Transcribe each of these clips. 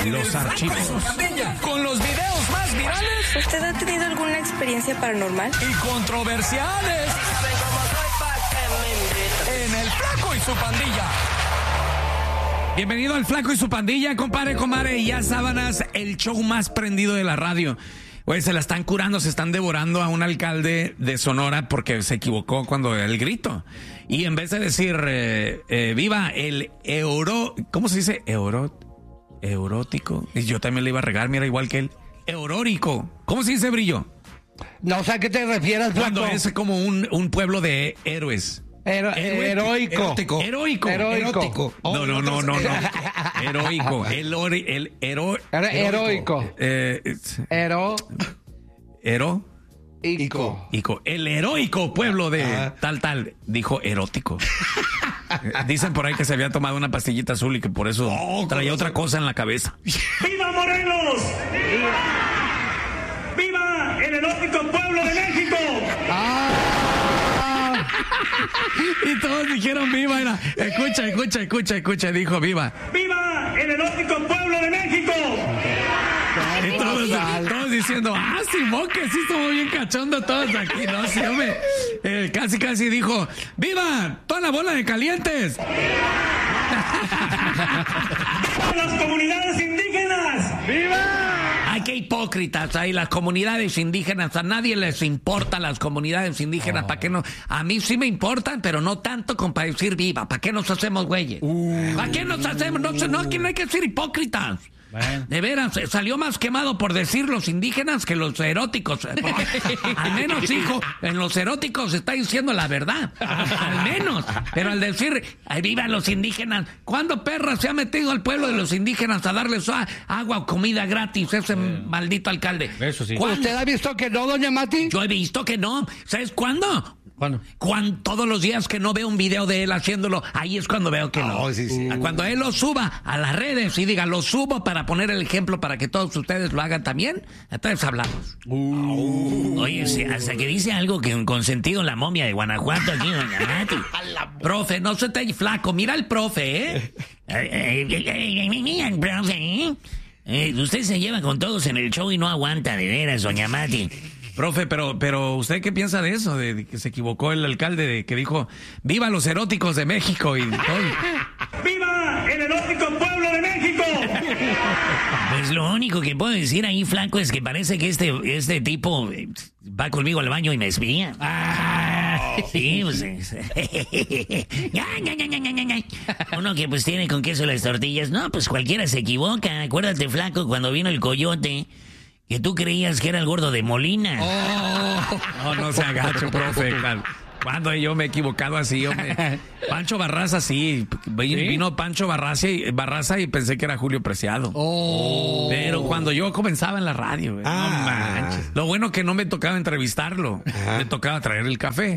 los archivos. Con los videos más virales. ¿Usted ha tenido alguna experiencia paranormal? Y controversiales. En El Flaco y su pandilla. Bienvenido al Flaco y su pandilla, compadre, comadre. Y ya sábanas, el show más prendido de la radio. Güey, se la están curando, se están devorando a un alcalde de Sonora porque se equivocó cuando el grito. Y en vez de decir, viva el ¿cómo se dice? Eurótico. Y yo también le iba a regar, mira, igual que él. Eurórico. ¿Cómo se dice, Brillo? No sé a qué te refieres, Flaco. Cuando es como un pueblo de héroes. Heroico. Heroico. No. Heroico. Heroico. El heroico pueblo de tal, dijo erótico. Dicen por ahí que se había tomado una pastillita azul y que por eso traía otra cosa en la cabeza. ¡Viva Morelos! ¡Viva el erótico pueblo de México! Y todos dijeron viva. Era, escucha, dijo viva. ¡Viva el erótico pueblo de México! Y todos diciendo, Simón, que sí somos bien cachondos todos aquí, no sé, hombre. Casi dijo, ¡viva toda la bola de calientes! ¡Las comunidades indígenas! ¡Viva! Ay, qué hipócritas hay las comunidades indígenas. A nadie les importa las comunidades indígenas. ¿Para qué no? A mí sí me importan, pero no tanto como para decir viva. ¿Para qué nos hacemos güeyes? ¿Para qué nos hacemos? No, aquí no hay que ser hipócritas. Bueno. De veras, salió más quemado por decir los indígenas que los eróticos. Al menos, hijo, en los eróticos está diciendo la verdad. Al menos. Pero al decir, ay, viva los indígenas, ¿cuándo perra se ha metido al pueblo de los indígenas a darles agua o comida gratis ese maldito alcalde? Eso sí. ¿Usted ha visto que no, doña Mati? Yo he visto que no. ¿Sabes cuándo? ¿Cuándo? Todos los días que no veo un video de él haciéndolo, ahí es cuando veo que no. Sí. Cuando él lo suba a las redes y diga, lo subo para poner el ejemplo para que todos ustedes lo hagan también, entonces hablamos. Oye, hasta que dice algo que con sentido la momia de Guanajuato aquí, doña Mati. Profe, no se te flaco, mira el profe, Mira el profe, usted se lleva con todos en el show y no aguanta, de veras, doña Mati. Profe, pero ¿usted qué piensa de eso? De que se equivocó el alcalde, de que dijo, ¡viva los eróticos de México! Y todo. ¡Viva el erótico pueblo de México! Pues lo único que puedo decir ahí, Flaco, es que parece que este tipo va conmigo al baño y me espía. Sí, pues... Uno que pues tiene con queso las tortillas. No, pues cualquiera se equivoca. Acuérdate, Flaco, cuando vino el coyote... que tú creías que era el gordo de Molina. No se agacho, profe. Cuando yo me he equivocado así, hombre. Pancho Barraza, sí. Vino Pancho Barraza y pensé que era Julio Preciado. Pero cuando yo comenzaba en la radio, no manches. Lo bueno que no me tocaba entrevistarlo. Me tocaba traer el café.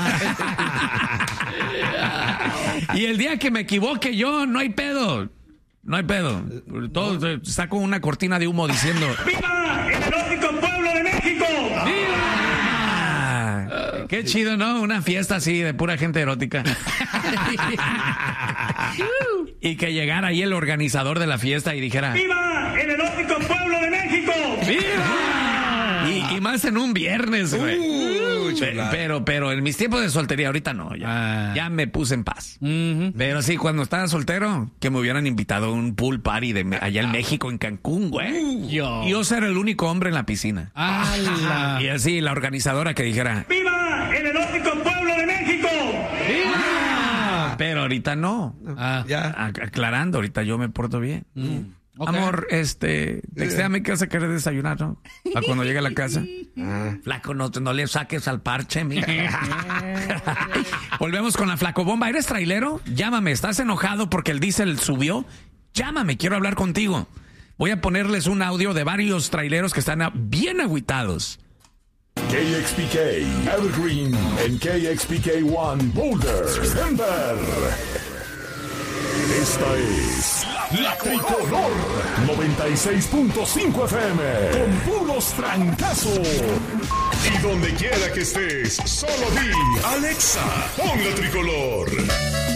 Y el día que me equivoque yo, no hay pedo. Todo saco una cortina de humo diciendo ¡viva el erótico pueblo de México! ¡Viva! Qué chido, ¿no? Una fiesta así de pura gente erótica. Y que llegara ahí el organizador de la fiesta y dijera ¡viva el erótico pueblo de México! ¡Viva! Y más en un viernes, güey. Pero en mis tiempos de soltería, ahorita no, ya me puse en paz. Pero sí, cuando estaba soltero, que me hubieran invitado a un pool party allá en México, en Cancún, güey. Yo ser el único hombre en la piscina. Y así, la organizadora que dijera ¡viva el erótico pueblo de México! ¡Viva! Pero ahorita no. Aclarando, ahorita yo me porto bien. Okay. Amor, textéame que vas a querer desayunar, ¿no? A cuando llegue a la casa. Flaco, no le saques al parche, mira. Volvemos con la flacobomba. ¿Eres trailero? Llámame. ¿Estás enojado porque el diésel subió? Llámame, quiero hablar contigo. Voy a ponerles un audio de varios traileros que están bien agüitados. KXPK, Evergreen, en KXPK1, Boulder, Denver. Esta es La Tricolor 96.5 FM con puros trancazos. Y donde quiera que estés, solo di Alexa, pon La Tricolor.